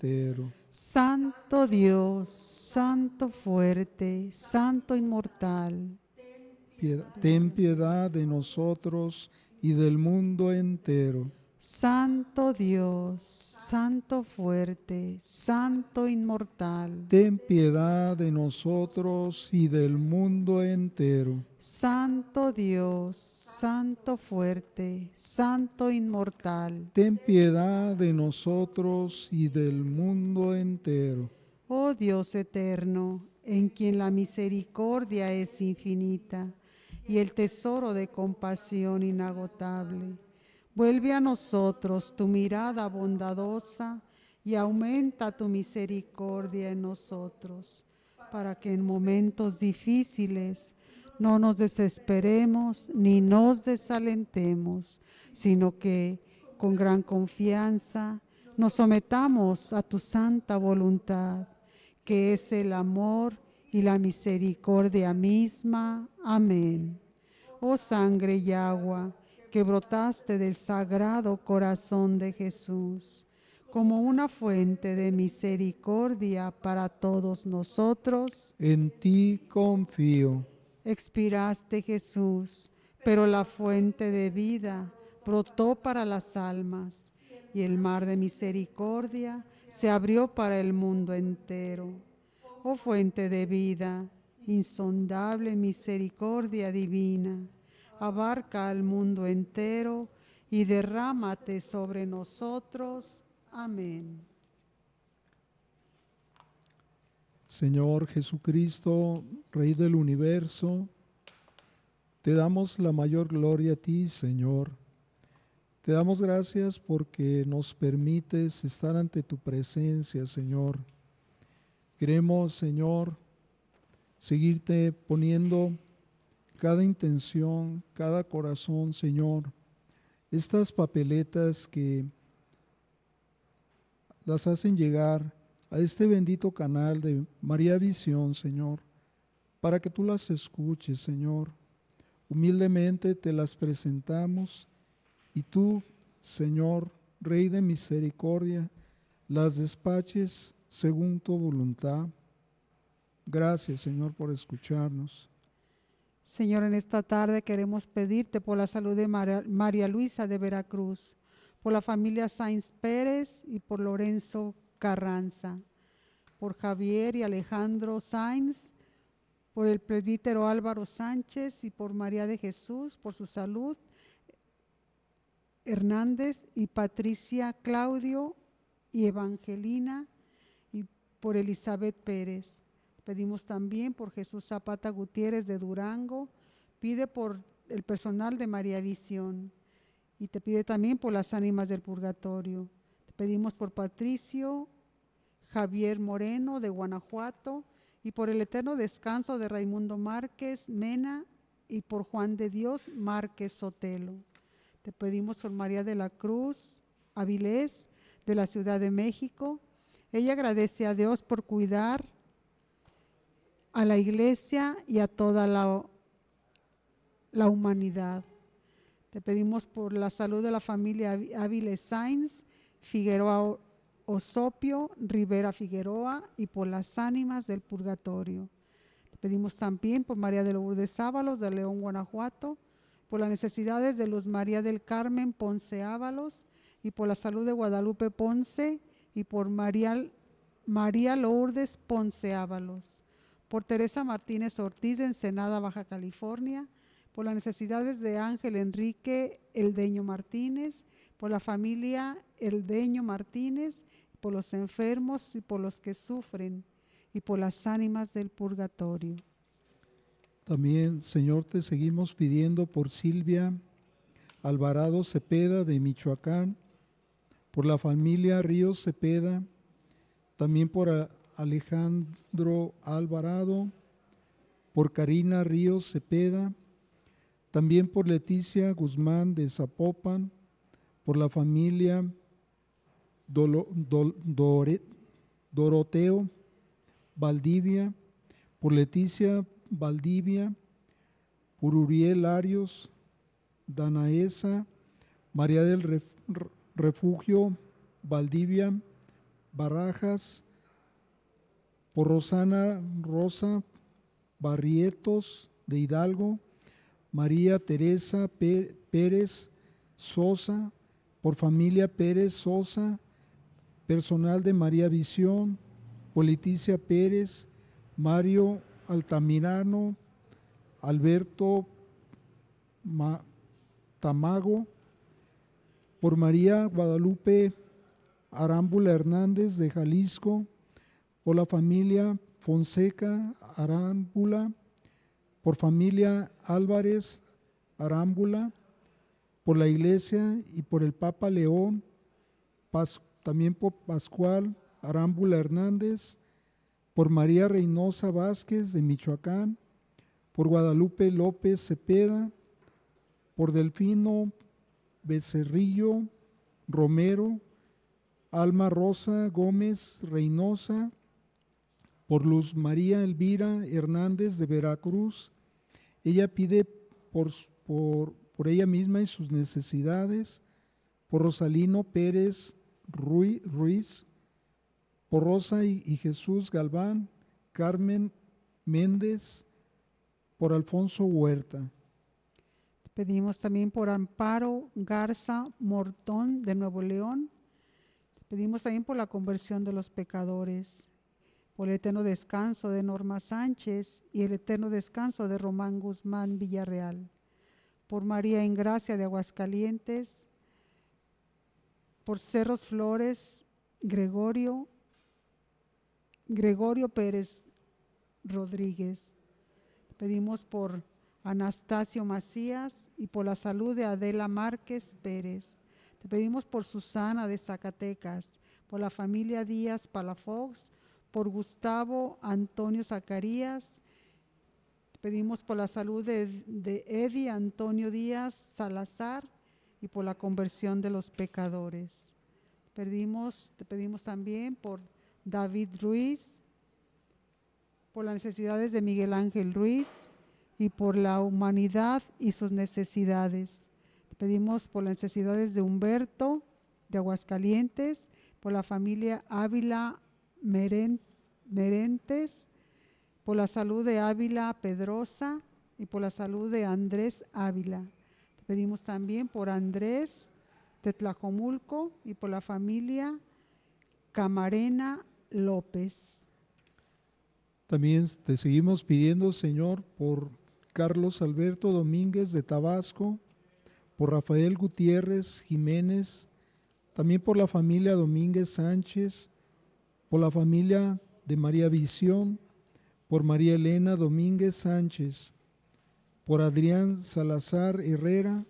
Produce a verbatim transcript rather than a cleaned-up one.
entero. Santo Dios, Santo fuerte, Santo inmortal, Piedad- ten piedad de nosotros y del mundo entero. Santo Dios, Santo fuerte, Santo inmortal, Ten piedad de nosotros y del mundo entero. Santo Dios, Santo fuerte, Santo inmortal. Ten piedad de nosotros y del mundo entero. Oh Dios eterno, en quien la misericordia es infinita y el tesoro de compasión inagotable, vuelve a nosotros tu mirada bondadosa y aumenta tu misericordia en nosotros, para que en momentos difíciles no nos desesperemos ni nos desalentemos, sino que con gran confianza nos sometamos a tu santa voluntad, que es el amor y la misericordia misma. Amén. Oh sangre y agua que brotaste del sagrado corazón de Jesús, como una fuente de misericordia para todos nosotros, En ti confío. expiraste, Jesús, pero la fuente de vida brotó para las almas y el mar de misericordia se abrió para el mundo entero. Oh fuente de vida, insondable misericordia divina, abarca al mundo entero y derrámate sobre nosotros. Amén. Señor Jesucristo, Rey del universo, te damos la mayor gloria a ti, Señor. Te damos gracias porque nos permites estar ante tu presencia, Señor. Queremos, Señor, seguirte poniendo cada intención, cada corazón, Señor. Estas papeletas que las hacen llegar a este bendito canal de María Visión, Señor, para que tú las escuches, Señor. Humildemente te las presentamos y tú, Señor, Rey de misericordia, las despaches según tu voluntad. Gracias, Señor, por escucharnos. Señor, en esta tarde queremos pedirte por la salud de María, María Luisa de Veracruz, por la familia Sainz Pérez y por Lorenzo Carranza, por Javier y Alejandro Sainz, por el presbítero Álvaro Sánchez y por María de Jesús, por su salud, Hernández y Patricia Claudio y Evangelina y por Elizabeth Pérez. Pedimos también por Jesús Zapata Gutiérrez de Durango, pide por el personal de María Visión y te pide también por las ánimas del purgatorio. Te pedimos por Patricio Javier Moreno de Guanajuato y por el eterno descanso de Raimundo Márquez Mena y por Juan de Dios Márquez Sotelo. Te pedimos por María de la Cruz Avilés de la Ciudad de México. Ella agradece a Dios por cuidar a la iglesia y a toda la, la humanidad. Te pedimos por la salud de la familia Avilés Sainz, Figueroa Osopio, Rivera Figueroa y por las ánimas del purgatorio. Te pedimos también por María de Lourdes Ábalos de León, Guanajuato, por las necesidades de Luz María del Carmen Ponce Ábalos y por la salud de Guadalupe Ponce y por María, María Lourdes Ponce Ábalos. Por Teresa Martínez Ortiz de Ensenada, Baja California, por las necesidades de Ángel Enrique Eldeño Martínez, por la familia Eldeño Martínez, por los enfermos y por los que sufren, y por las ánimas del purgatorio. También, Señor, te seguimos pidiendo por Silvia Alvarado Cepeda de Michoacán, por la familia Ríos Cepeda, también por Alejandro Alvarado, por Karina Ríos Cepeda, también por Leticia Guzmán de Zapopan, por la familia Dolo, Dol, Dore, Doroteo Valdivia, por Leticia Valdivia, por Uriel Arios, Danaesa, María del Ref, Refugio Valdivia, Barajas, por Rosana Rosa Barrietos de Hidalgo, María Teresa Pérez Sosa, por familia Pérez Sosa, personal de María Visión, por Leticia Pérez, Mario Altamirano, Alberto Ma- Tamago, por María Guadalupe Arámbula Hernández de Jalisco, por la familia Fonseca Arámbula, por familia Álvarez Arámbula, por la iglesia y por el Papa León, Pas- también por Pascual Arámbula Hernández, por María Reynosa Vázquez de Michoacán, por Guadalupe López Cepeda, por Delfino Becerrillo Romero, Alma Rosa Gómez Reynosa, por Luz María Elvira Hernández de Veracruz. Ella pide por, por, por ella misma y sus necesidades, por Rosalino Pérez Ruiz, Ruiz por Rosa y, y Jesús Galván, Carmen Méndez, por Alfonso Huerta. Pedimos también por Amparo Garza Mortón de Nuevo León. Pedimos también por la conversión de los pecadores, por el eterno descanso de Norma Sánchez y el eterno descanso de Román Guzmán Villarreal, por María Ingracia de Aguascalientes, por Cerros Flores Gregorio, Gregorio Pérez Rodríguez. Pedimos por Anastasio Macías y por la salud de Adela Márquez Pérez. Te pedimos por Susana de Zacatecas, por la familia Díaz Palafox, por Gustavo Antonio Zacarías. Te pedimos por la salud de, de Eddie Antonio Díaz Salazar y por la conversión de los pecadores. Pedimos, te pedimos también por David Ruiz, por las necesidades de Miguel Ángel Ruiz y por la humanidad y sus necesidades. Pedimos por las necesidades de Humberto de Aguascalientes, por la familia Ávila Meren, Merentes, por la salud de Ávila Pedrosa y por la salud de Andrés Ávila. Pedimos también por Andrés de Tlajomulco y por la familia Camarena López. También te seguimos pidiendo, Señor, por Carlos Alberto Domínguez de Tabasco, por Rafael Gutiérrez Jiménez, también por la familia Domínguez Sánchez, por la familia de María Visión, por María Elena Domínguez Sánchez, por Adrián Salazar Herrera,